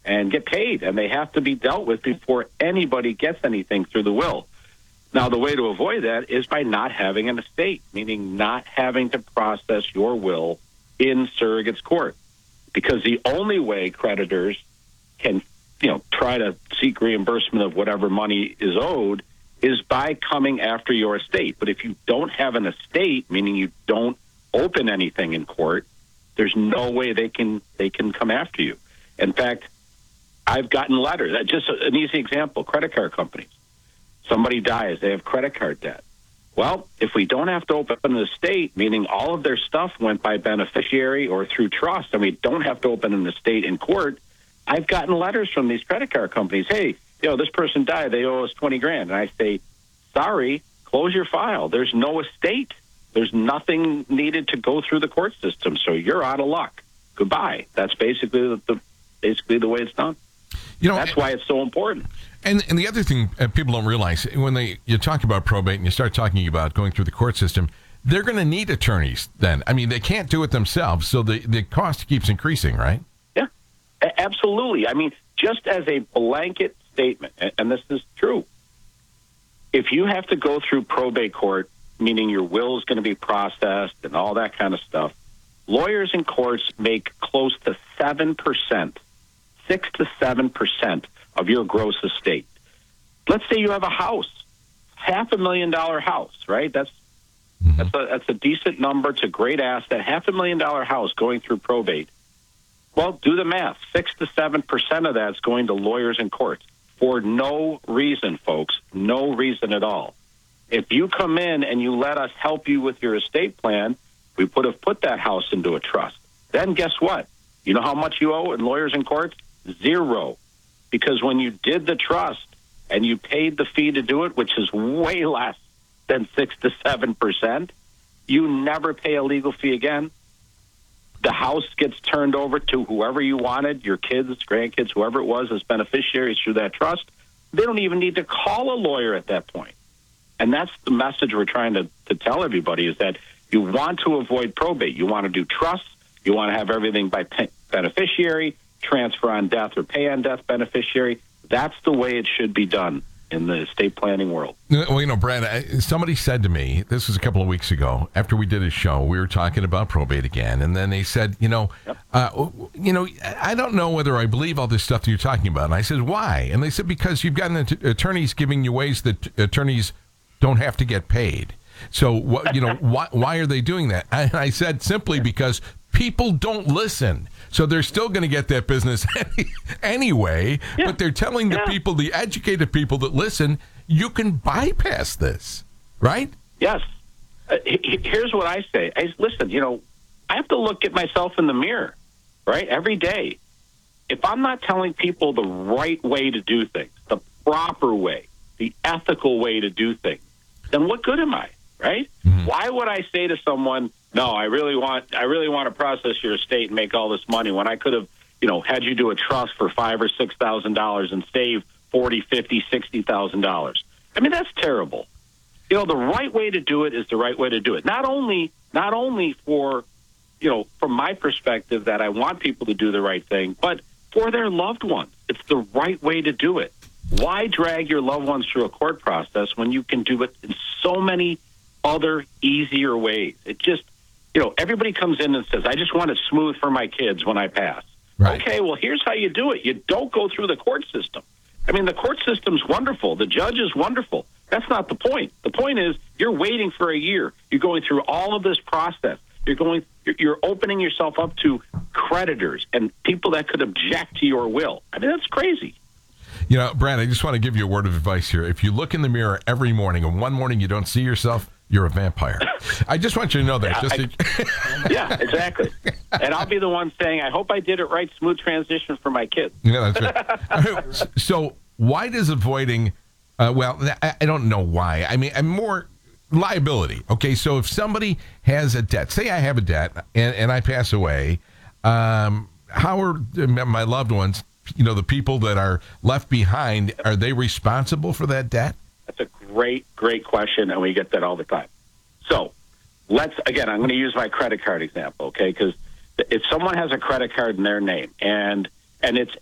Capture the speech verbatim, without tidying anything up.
and get paid, and they have to be dealt with before anybody gets anything through the will. Now, the way to avoid that is by not having an estate, meaning not having to process your will in surrogate's court, because the only way creditors can, you know, try to seek reimbursement of whatever money is owed is by coming after your estate. But if you don't have an estate, meaning you don't open anything in court, there's no way they can they can come after you. In fact, I've gotten letters. Just an easy example, credit card companies. Somebody dies, they have credit card debt. Well, if we don't have to open an estate, meaning all of their stuff went by beneficiary or through trust, and we don't have to open an estate in court, I've gotten letters from these credit card companies. Hey, you know, this person died, they owe us twenty grand. And I say, sorry, close your file. There's no estate. There's nothing needed to go through the court system, so you're out of luck. Goodbye. That's basically the, the basically the way it's done. You know, that's why it's so important. And and the other thing uh, people don't realize, when they you talk about probate and you start talking about going through the court system, they're going to need attorneys then. I mean, they can't do it themselves, so the, the cost keeps increasing, right? Yeah, a- absolutely. I mean, just as a blanket statement, and, and this is true, if you have to go through probate court, meaning your will is going to be processed and all that kind of stuff, lawyers in courts make close to seven percent, six to seven percent of your gross estate. Let's say you have a house, half a million dollar house, right? That's mm-hmm. that's a that's a decent number. It's a great asset. Half a million dollar house going through probate. Well, do the math. Six to seven percent of that's going to lawyers in courts for no reason, folks. No reason at all. If you come in and you let us help you with your estate plan, we would have put that house into a trust. Then guess what? You know how much you owe in lawyers in courts? Zero. Because when you did the trust and you paid the fee to do it, which is way less than six to seven percent, you never pay a legal fee again. The house gets turned over to whoever you wanted, your kids, grandkids, whoever it was as beneficiaries through that trust. They don't even need to call a lawyer at that point. And that's the message we're trying to, to tell everybody, is that you want to avoid probate. You want to do trusts. You want to have everything by pe- beneficiary, transfer on death or pay on death beneficiary. That's the way it should be done in the estate planning world. Well, you know, Brad, I, somebody said to me, this was a couple of weeks ago, after we did a show, we were talking about probate again, and then they said, you know, yep. uh, you know, I don't know whether I believe all this stuff that you're talking about. And I said, why? And they said, because you've got an att- attorneys giving you ways that attorneys don't have to get paid. So, what, you know, why, why are they doing that? And I said, simply because people don't listen. So they're still going to get that business anyway, yeah. but they're telling the yeah. people, the educated people that listen, you can bypass this, right? Yes. Uh, here's what I say. I, listen, you know, I have to look at myself in the mirror, right, every day. If I'm not telling people the right way to do things, the proper way, the ethical way to do things, then what good am I, right? Mm-hmm. Why would I say to someone, no, I really want I really want to process your estate and make all this money, when I could have, you know, had you do a trust for five or six thousand dollars and save forty, fifty, sixty thousand dollars. I mean, that's terrible. You know, the right way to do it is the right way to do it. Not only not only for, you know, from my perspective that I want people to do the right thing, but for their loved ones. It's the right way to do it. Why drag your loved ones through a court process when you can do it in so many other easier ways? It just, you know, everybody comes in and says, I just want it smooth for my kids when I pass. Right. Okay, well, here's how you do it. You don't go through the court system. I mean, the court system's wonderful. The judge is wonderful. That's not the point. The point is you're waiting for a year. You're going through all of this process. You're going, you're, you're opening yourself up to creditors and people that could object to your will. I mean, that's crazy. You know, Brad, I just want to give you a word of advice here. If you look in the mirror every morning and one morning you don't see yourself, you're a vampire. I just want you to know that. Yeah, just I, to... yeah, exactly. And I'll be the one saying, I hope I did it right, smooth transition for my kids. Yeah, that's right. So why does avoiding, uh, well, I, I don't know why. I mean, I'm more liability. Okay, so if somebody has a debt, say I have a debt and, and I pass away, um, how are my loved ones, you know, the people that are left behind, are they responsible for that debt? That's a great, great question, and we get that all the time. So let's, again, I'm going to use my credit card example, okay? Because if someone has a credit card in their name and and it's